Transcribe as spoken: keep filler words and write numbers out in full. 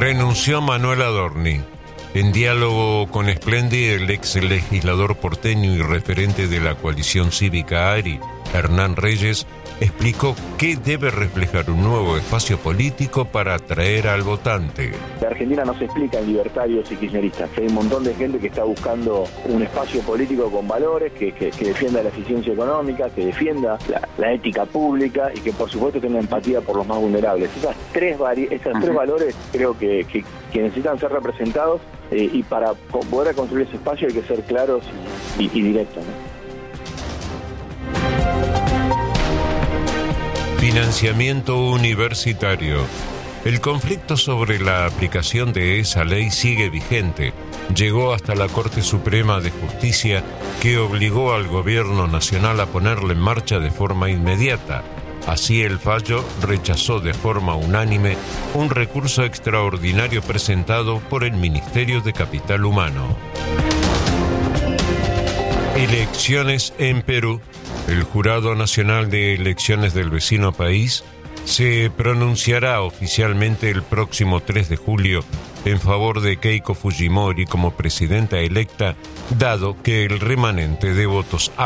Renunció Manuel Adorni. En diálogo con Splendid, el ex legislador porteño y referente de la coalición cívica ARI, Hernán Reyes, explicó qué debe reflejar un nuevo espacio político para atraer al votante. La Argentina no se explica en libertarios y kirchneristas. Hay un montón de gente que está buscando un espacio político con valores, que, que, que defienda la eficiencia económica, que defienda la, la ética pública y que por supuesto tenga empatía por los más vulnerables. Esas tres, vari- esas tres valores creo que, que, que necesitan ser representados eh, y para poder construir ese espacio hay que ser claros y, y, y directos, ¿no? Financiamiento universitario. El conflicto sobre la aplicación de esa ley sigue vigente. Llegó hasta la Corte Suprema de Justicia, que obligó al gobierno nacional a ponerla en marcha de forma inmediata. Así, el fallo rechazó de forma unánime un recurso extraordinario presentado por el Ministerio de Capital Humano. Elecciones en Perú. El Jurado Nacional de Elecciones del vecino país se pronunciará oficialmente el próximo tres de julio en favor de Keiko Fujimori como presidenta electa, dado que el remanente de votos